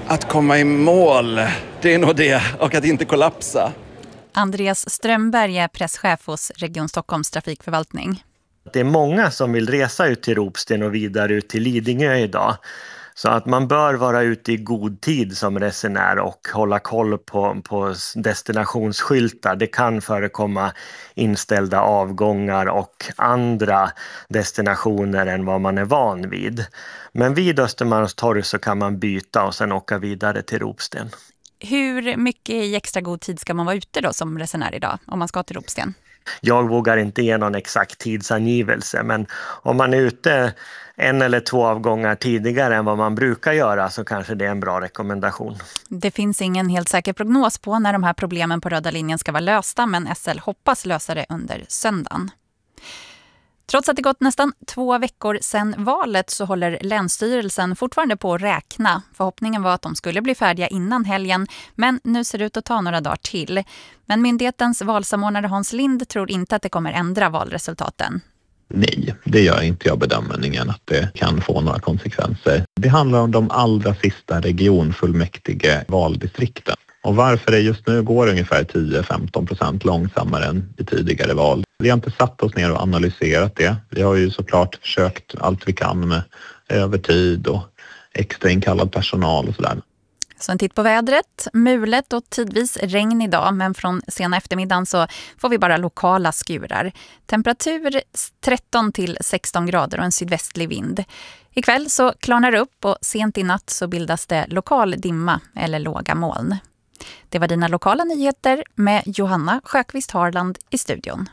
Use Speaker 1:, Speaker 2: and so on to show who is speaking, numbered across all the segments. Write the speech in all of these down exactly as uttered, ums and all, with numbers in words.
Speaker 1: Att komma i mål, det är nog det, och att inte kollapsa.
Speaker 2: Andreas Strömberg är presschef hos Region Stockholms trafikförvaltning.
Speaker 3: Det är många som vill resa ut till Ropsten och vidare ut till Lidingö idag. Så att man bör vara ute i god tid som resenär och hålla koll på, på destinationsskyltar. Det kan förekomma inställda avgångar och andra destinationer än vad man är van vid. Men vid Östermalmstorg så kan man byta och sen åka vidare till Ropsten.
Speaker 2: Hur mycket i extra god tid ska man vara ute då som resenär idag om man ska till Ropsten?
Speaker 3: Jag vågar inte ge någon exakt tidsangivelse, men om man är ute en eller två avgångar tidigare än vad man brukar göra så kanske det är en bra rekommendation.
Speaker 2: Det finns ingen helt säker prognos på när de här problemen på röda linjen ska vara lösta, men S L hoppas lösa det under söndagen. Trots att det gått nästan två veckor sedan valet så håller Länsstyrelsen fortfarande på att räkna. Förhoppningen var att de skulle bli färdiga innan helgen, men nu ser det ut att ta några dagar till. Men myndighetens valsamordnare Hans Lind tror inte att det kommer ändra valresultaten.
Speaker 4: Nej, det gör inte jag bedömningen att det kan få några konsekvenser. Det handlar om de allra sista regionfullmäktige valdistrikten. Och varför det just nu går ungefär tio till femton procent långsammare än i tidigare val. Vi har inte satt oss ner och analyserat det. Vi har ju såklart försökt allt vi kan med övertid och extra inkallad personal och sådär.
Speaker 2: Så en titt på vädret, mulet och tidvis regn idag, men från sena eftermiddagen så får vi bara lokala skurar. Temperatur tretton till sexton grader och en sydvästlig vind. Ikväll så klarnar det upp och sent i natt så bildas det lokal dimma eller låga moln. Det var dina lokala nyheter med Johanna Sjöqvist Harland i studion.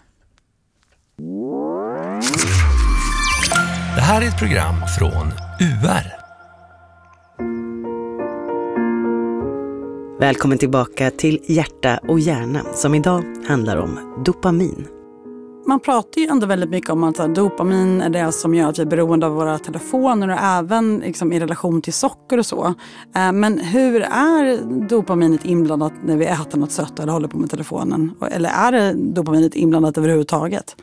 Speaker 5: Det här är ett program från U R.
Speaker 6: Välkommen tillbaka till Hjärta och hjärna som idag handlar om dopamin.
Speaker 7: Man pratar ju ändå väldigt mycket om att dopamin är det som gör att vi är beroende av våra telefoner och även liksom i relation till socker och så. Men hur är dopaminet inblandat när vi äter något sött eller håller på med telefonen? Eller är det dopaminet inblandat överhuvudtaget?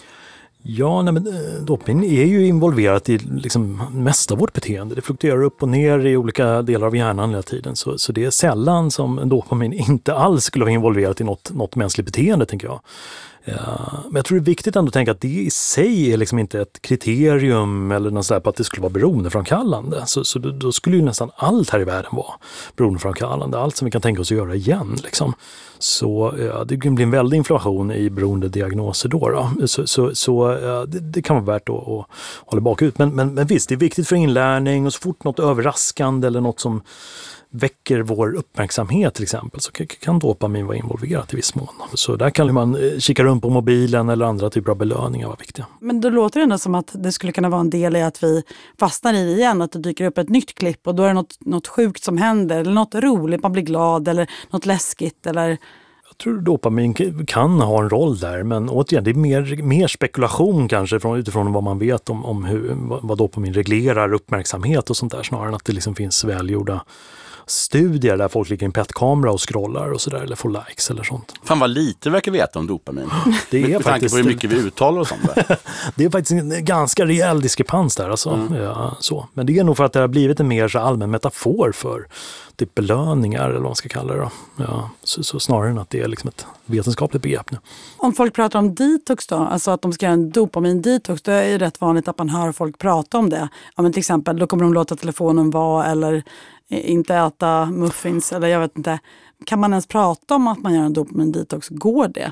Speaker 8: Ja, nej, men dopamin är ju involverat i liksom mest av vårt beteende. Det fluktuerar upp och ner i olika delar av hjärnan hela tiden. Så, så det är sällan som en dopamin inte alls skulle vara involverat i något, något mänskligt beteende, tänker jag. Ja, men jag tror det är viktigt ändå att tänka att det i sig är liksom inte ett kriterium eller något sådär på att det skulle vara beroendeframkallande. Så, så då skulle ju nästan allt här i världen vara beroendeframkallande. Allt som vi kan tänka oss att göra igen. Liksom. Så ja, det kan bli en väldig inflation i beroendediagnoser då. då. Så, så, så ja, det, det kan vara värt att, att hålla bakut. Men, men, men visst, det är viktigt för inlärning och så fort något överraskande eller något som väcker vår uppmärksamhet till exempel så kan dopamin vara involverat i viss mån. Så där kan man kika runt på mobilen eller andra typer av belöningar vara viktiga.
Speaker 7: Men då låter det ändå som att det skulle kunna vara en del i att vi fastnar i det igen, att det dyker upp ett nytt klipp och då är det något, något sjukt som händer eller något roligt, man blir glad eller något läskigt eller...
Speaker 8: Jag tror dopamin kan ha en roll där, men återigen, det är mer, mer spekulation kanske från, utifrån vad man vet om, om hur, vad dopamin reglerar uppmärksamhet och sånt där, snarare än att det liksom finns välgjorda studier där folk ligger i en petkamera och scrollar och sådär, eller får likes eller sånt.
Speaker 9: Fan vad lite verkar veta om dopamin.
Speaker 8: Det är
Speaker 9: med tanke på hur mycket vi uttalar och sånt där.
Speaker 8: Det är faktiskt en ganska rejäl diskrepans där alltså. Mm. Ja, så. Men det är nog för att det har blivit en mer så allmän metafor för typ belöningar eller vad man ska kalla det då. Ja, så, så snarare än att det är liksom ett vetenskapligt begrepp nu.
Speaker 7: Om folk pratar om detox då, alltså att de ska göra en dopamin-detox, då är det rätt vanligt att man hör folk prata om det. Ja, men till exempel, då kommer de låta telefonen vara eller inte äta muffins eller jag vet inte. Kan man ens prata om att man gör en dopamin-detox? Går det?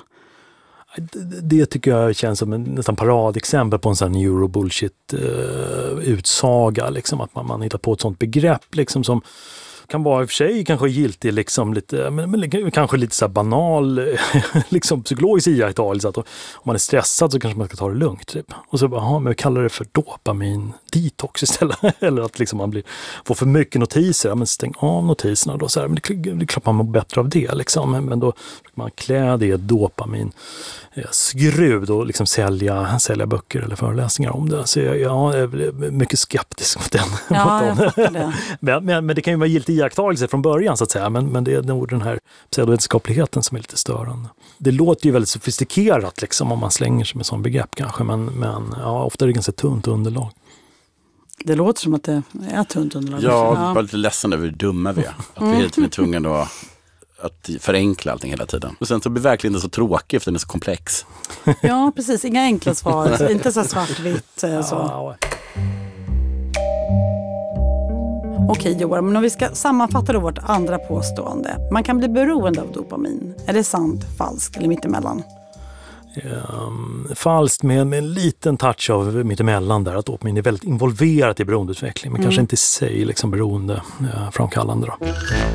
Speaker 8: Det tycker jag känns som en nästan paradexempel på en sån neurobullshit-utsaga. Uh, liksom, att man, man hittar på ett sånt begrepp liksom, som kan vara i och för sig kanske giltig liksom lite, men, men kanske lite så här banal liksom psykologisk iakttagelse att om man är stressad så kanske man ska ta det lugnt typ. Och så bara, aha, men vi kallar det för dopamin detox istället. Eller att liksom man blir, får för mycket notiser, ja, men stäng av notiserna då så här, men det, det är klart man mår bättre av det liksom. Men, men då försöker man klä det i dopamin skruv och liksom sälja, sälja böcker eller föreläsningar om det. Så jag, jag är mycket skeptisk mot den.
Speaker 7: Ja, jag fattar det.
Speaker 8: men, men, men det kan ju vara giltig iakttagelse från början så att säga, men, men det är nog den här pseudovetenskapligheten som är lite störande. Det låter ju väldigt sofistikerat liksom om man slänger sig med sån begrepp kanske, men, men ja, ofta är det ganska tunt underlag.
Speaker 7: Det låter som att det är tunt underlag.
Speaker 9: Jag var lite ledsen över hur dumma vi är. Att vi hela tiden är tvungna att, att förenkla allting hela tiden. Och sen så blir verkligen det så tråkigt för den är så komplex.
Speaker 7: Ja, precis. Inga enkla svar. Inte så svartvitt. Så. Okej Johan, men om vi ska sammanfatta då vårt andra påstående. Man kan bli beroende av dopamin. Är det sant, falskt eller mittemellan?
Speaker 8: Um, falskt med, med en liten touch av mittemellan där. Att dopamin är väldigt involverat i beroendeutveckling. Men mm. kanske inte i sig liksom beroende uh, framkallande då.